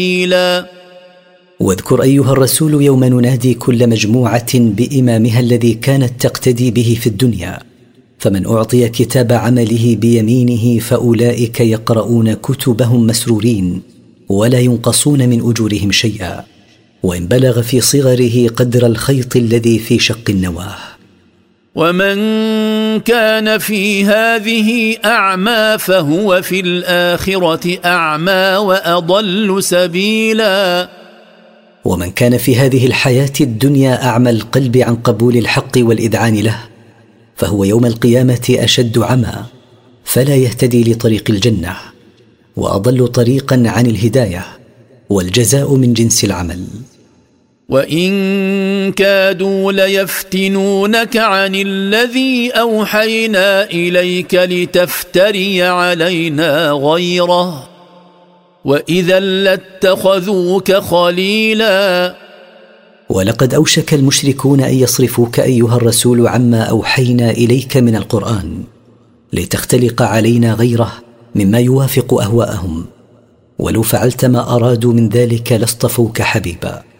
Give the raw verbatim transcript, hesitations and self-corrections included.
واذكر أيها الرسول يوم ننادي كل مجموعة بإمامها الذي كانت تقتدي به في الدنيا، فمن أعطي كتاب عمله بيمينه فأولئك يقرؤون كتبهم مسرورين ولا ينقصون من أجورهم شيئا، وإن بلغ في صغره قدر الخيط الذي في شق النواه. ومن كان في هذه أعمى فهو في الآخرة أعمى وأضل سبيلا. ومن كان في هذه الحياة الدنيا أعمى القلب عن قبول الحق والإذعان له فهو يوم القيامة أشد عمى، فلا يهتدي لطريق الجنة، وأضل طريقا عن الهداية، والجزاء من جنس العمل. وإن كادوا ليفتنونك عن الذي أوحينا إليك لتفتري علينا غيره وإذا لاتخذوك خليلا. ولقد أوشك المشركون أن يصرفوك أيها الرسول عما أوحينا إليك من القرآن لتختلق علينا غيره مما يوافق أهواءهم، ولو فعلت ما أرادوا من ذلك لاصطفوك حبيبا.